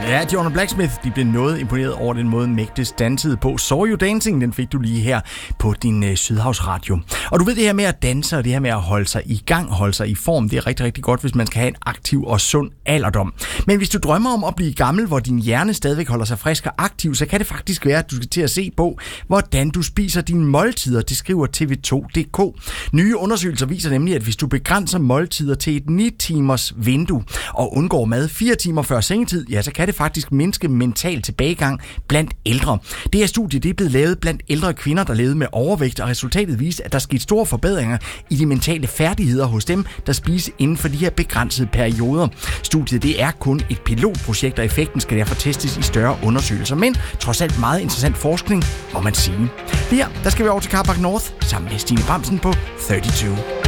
Ja, Joanna Blacksmith, de blev noget imponeret over den måde, Mægtes dansede på. Saw You Dancing, den fik du lige her på din Sydhavsradio. Og du ved, det her med at danse og det her med at holde sig i gang, holde sig i form, det er rigtig, rigtig godt, hvis man skal have en aktiv og sund alderdom. Men hvis du drømmer om at blive gammel, hvor din hjerne stadigvæk holder sig frisk og aktiv, så kan det faktisk være, at du skal til at se på, hvordan du spiser dine måltider. Det skriver TV2.dk. Nye undersøgelser viser nemlig, at hvis du begrænser måltider til et 9-timers vindue og undgår mad 4 timer før sengetid, ja, så kan det faktisk mindske mental tilbagegang blandt ældre. Det her studie det er blevet lavet blandt ældre kvinder, der levede med overvægt, og resultatet viste, at der skete store forbedringer i de mentale færdigheder hos dem, der spiser inden for de her begrænsede perioder. Studiet det er kun et pilotprojekt, og effekten skal derfor testes i større undersøgelser, men trods alt meget interessant forskning, må man sige. Her, der skal vi over til Carpark North sammen med Stine Bramsen på 32.